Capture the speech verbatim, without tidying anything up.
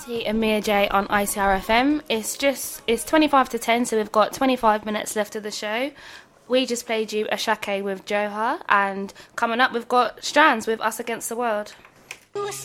T and Mia J on I C R F M. It's just it's twenty-five to ten, so we've got twenty-five minutes left of the show. We just played you Ashake with Johar, and coming up we've got Strands with Us Against the World.